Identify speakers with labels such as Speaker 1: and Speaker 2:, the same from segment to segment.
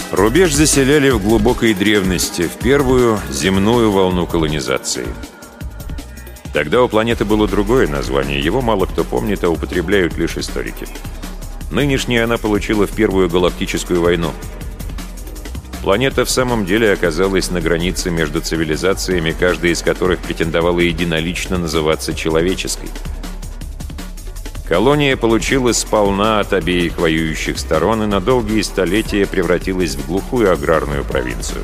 Speaker 1: Рубеж заселяли в глубокой древности, в первую земную волну колонизации. Тогда у планеты было другое название, его мало кто помнит, а употребляют лишь историки. Нынешняя она получила в Первую галактическую войну. Планета в самом деле оказалась на границе между цивилизациями, каждая из которых претендовала единолично называться человеческой. Колония получила сполна от обеих воюющих сторон и на долгие столетия превратилась в глухую аграрную провинцию.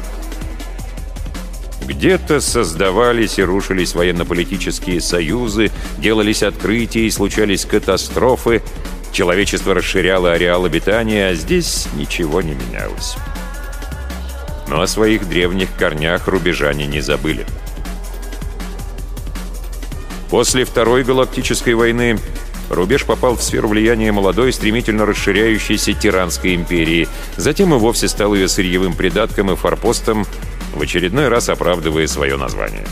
Speaker 1: Где-то создавались и рушились военно-политические союзы, делались открытия и случались катастрофы, человечество расширяло ареал обитания, а здесь ничего не менялось. Но о своих древних корнях рубежане не забыли. После Второй галактической войны рубеж попал в сферу влияния молодой, стремительно расширяющейся Тиранской империи. Затем и вовсе стал ее сырьевым придатком и форпостом, в очередной раз оправдывая свое название.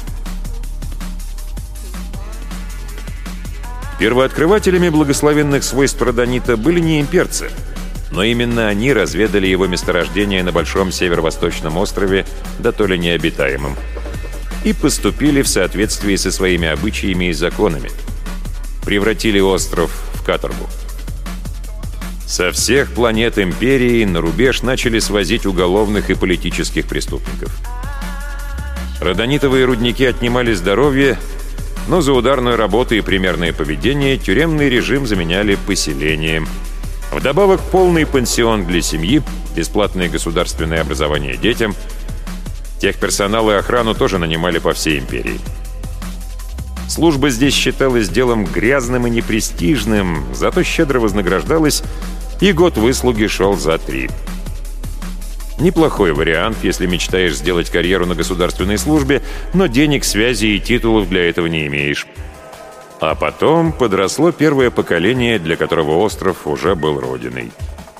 Speaker 1: Первооткрывателями благословенных свойств родонита были не имперцы, но именно они разведали его месторождение на большом северо-восточном острове, да то ли необитаемом, и поступили в соответствии со своими обычаями и законами. Превратили остров в каторгу. Со всех планет империи на рубеж начали свозить уголовных и политических преступников. Родонитовые рудники отнимали здоровье, но за ударную работу и примерное поведение тюремный режим заменяли поселением. Вдобавок полный пансион для семьи, бесплатное государственное образование детям. Техперсонал и охрану тоже нанимали по всей империи. Служба здесь считалась делом грязным и непрестижным, зато щедро вознаграждалась, и год выслуги шел за 3. Неплохой вариант, если мечтаешь сделать карьеру на государственной службе, но денег, связи и титулов для этого не имеешь. А потом подросло первое поколение, для которого остров уже был родиной.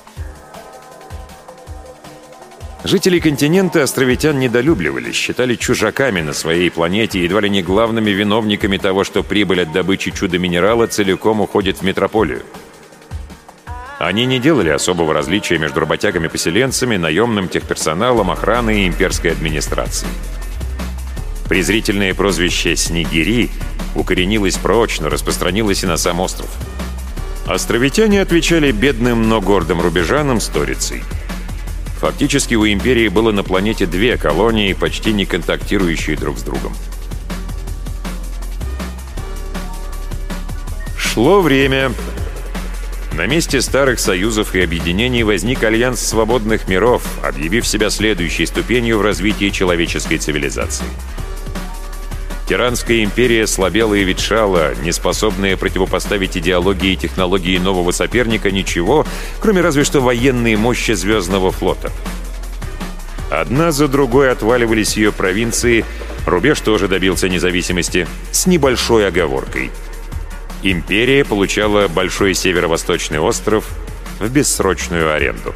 Speaker 1: Жители континента островитян недолюбливали, считали чужаками на своей планете и едва ли не главными виновниками того, что прибыль от добычи чудо-минерала целиком уходит в метрополию. Они не делали особого различия между работягами-поселенцами, наемным техперсоналом, охраной и имперской администрацией. Презрительное прозвище «Снегири» укоренилось прочно, распространилось и на сам остров. Островитяне отвечали бедным, но гордым рубежанам сторицей. Фактически у империи было на планете 2 колонии, почти не контактирующие друг с другом. Шло время. На месте старых союзов и объединений возник Альянс свободных миров, объявив себя следующей ступенью в развитии человеческой цивилизации. Тиранская империя слабела и ветшала, не способная противопоставить идеологии и технологии нового соперника ничего, кроме разве что военной мощи Звездного флота. Одна за другой отваливались ее провинции, рубеж тоже добился независимости, с небольшой оговоркой. Империя получала большой северо-восточный остров в бессрочную аренду.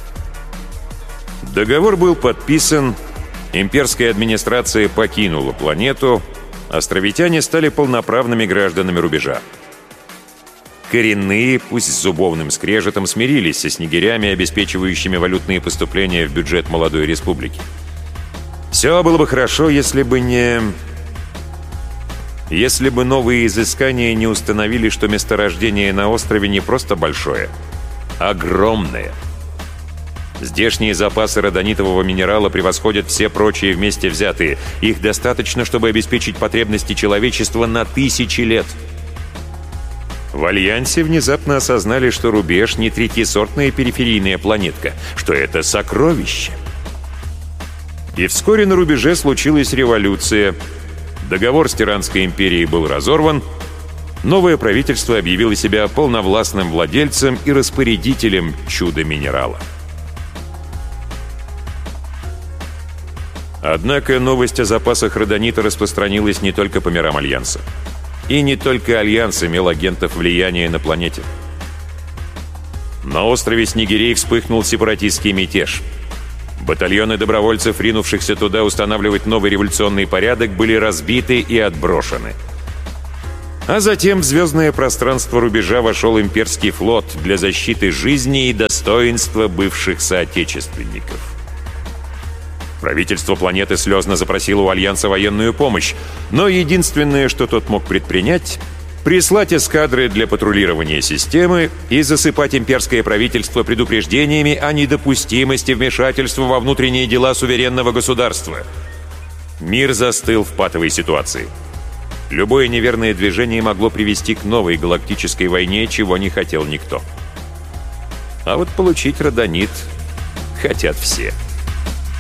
Speaker 1: Договор был подписан, имперская администрация покинула планету, островитяне стали полноправными гражданами рубежа. Коренные, пусть с зубовным скрежетом, смирились со снегирями, обеспечивающими валютные поступления в бюджет молодой республики. Все было бы хорошо, если бы новые изыскания не установили, что месторождение на острове не просто большое, а огромное. Здешние запасы родонитового минерала превосходят все прочие вместе взятые. Их достаточно, чтобы обеспечить потребности человечества на 1000 лет. В Альянсе внезапно осознали, что рубеж не третьесортная периферийная планетка, что это сокровище. И вскоре на рубеже случилась революция. Договор с Тиранской империей был разорван. Новое правительство объявило себя полновластным владельцем и распорядителем чудо-минерала. Однако новость о запасах родонита распространилась не только по мирам Альянса. И не только Альянс имел агентов влияния на планете. На острове Снегирей вспыхнул сепаратистский мятеж. Батальоны добровольцев, ринувшихся туда устанавливать новый революционный порядок, были разбиты и отброшены. А затем в звездное пространство рубежа вошел имперский флот для защиты жизни и достоинства бывших соотечественников. Правительство планеты слезно запросило у Альянса военную помощь, но единственное, что тот мог предпринять — прислать эскадры для патрулирования системы и засыпать имперское правительство предупреждениями о недопустимости вмешательства во внутренние дела суверенного государства. Мир застыл в патовой ситуации. Любое неверное движение могло привести к новой галактической войне, чего не хотел никто. А вот получить родонит хотят все.